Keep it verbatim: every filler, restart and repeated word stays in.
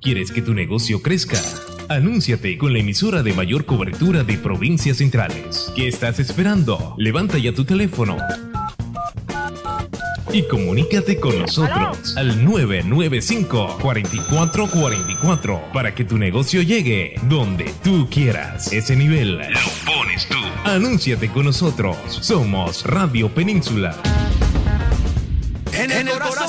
¿Quieres que tu negocio crezca? Anúnciate con la emisora de mayor cobertura de provincias centrales. ¿Qué estás esperando? Levanta ya tu teléfono y comunícate con nosotros al nueve nueve cinco, cuatro cuatro cuatro cuatro para que tu negocio llegue donde tú quieras. Ese nivel lo pones tú. Anúnciate con nosotros. Somos Radio Península. En el corazón